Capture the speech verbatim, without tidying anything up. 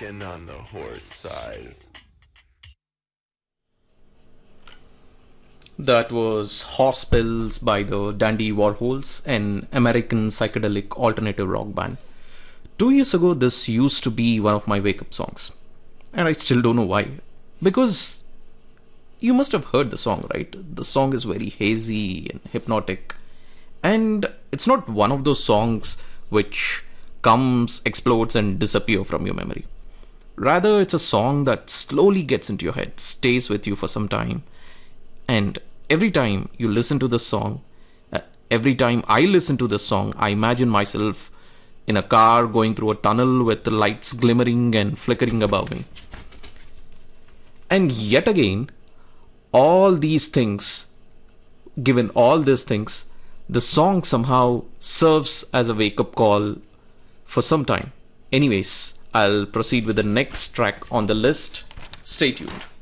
Working on the horse size. That was Horse Pills by the Dandy Warhols, an American psychedelic alternative rock band. Two years ago, this used to be one of my wake up songs. And I still don't know why. Because you must have heard the song, right? The song is very hazy and hypnotic. And it's not one of those songs which comes, explodes, and disappear from your memory. Rather, it's a song that slowly gets into your head, stays with you for some time. And every time you listen to the song, uh, every time I listen to the song, I imagine myself in a car going through a tunnel with the lights glimmering and flickering above me. And yet again, all these things, given all these things, the song somehow serves as a wake-up call for some time. Anyways, I'll proceed with the next track on the list. Stay tuned.